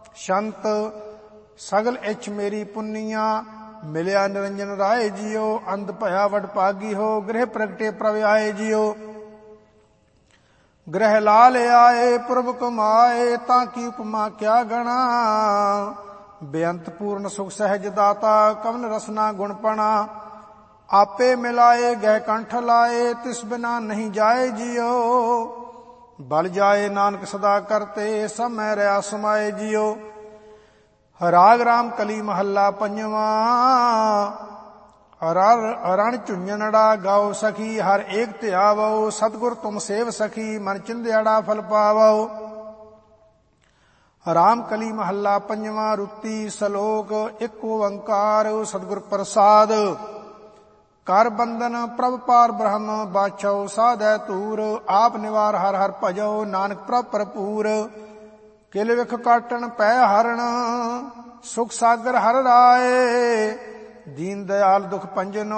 ਸ਼ੰਤ ਸਗਲ ਇੱਛ ਮੇਰੀ ਪੁੰਨੀਆਂ, ਮਿਲਿਆ ਨਿਰੰਜਨ ਰਾਏ ਜੀਓ। ਅੰਧ ਭਇਆ ਵਡ ਭਾਗੀ ਹੋ, ਗ੍ਰਹਿ ਪ੍ਰਗਟੇ ਪ੍ਰਭ ਆਏ ਜੀਓ। ਗ੍ਰਹਿ ਲਾਲ ਆਏ ਪੁਰਬ ਕਮਾਏ, ਤਾਂ ਕੀ ਉਪਮਾ ਕਿਆ ਗਣਾ। ਬੇਅੰਤ ਪੂਰਨ ਸੁਖ ਸਹਿਜ ਦਾਤਾ, ਕਵਨ ਰਸਨਾ ਗੁਣਪਣਾ। ਆਪੇ ਮਿਲਾਏ ਗਹਿ ਕੰਠ ਲਾਏ, ਤਿਸ ਬਿਨਾ ਨਹੀਂ ਜਾਏ ਜੀਓ। ਬਲ ਜਾਏ ਨਾਨਕ ਸਦਾ ਕਰਤੇ, ਸਭ ਮੈਂ ਰਿਆ ਸਮਾਏ ਜੀਓ। ਰਾਗ ਰਾਮ ਕਲੀ ਮਹੱਲਾ ਪੰਜਵਾਂ। ਰਣ ਝੁੰਝਣੜਾ ਗਾਓ ਸਖੀ, ਹਰ ਏਕ ਧਿਆਵੋ। ਸਤਿਗੁਰ ਤੁਮ ਸੇਵ ਸਖੀ, ਮਨ ਚਿੰਧਿਆੜਾ ਫਲ ਪਾਵੋ। ਰਾਮ ਕਲੀ ਮਹੱਲਾ ਪੰਜਵਾਂ। ਰੁੱਤੀ ਸਲੋਕ ਇੱਕ ਓੰਕਾਰ, ਸਤਿਗੁਰ ਪ੍ਰਸਾਦ। ਕਰ ਬੰਦਨ ਪ੍ਰਭ ਪਾਰ ਬ੍ਰਹਮ, ਬਾਛੋ ਸਾਧੈ ਧੂਰ। ਆਪ ਨਿਵਾਰ ਹਰ ਹਰ ਭਜੋ, ਨਾਨਕ ਪ੍ਰਭ ਭਰਪੂਰ। ਕਿਲ ਵਿਖ ਕਾਟਣ ਪੈ ਹਰਣ, ਸੁਖ ਸਾਗਰ ਹਰ ਰਾਏ। ਦੀਨ ਦਿਆਲ ਦੁਖ ਭੰਜਨ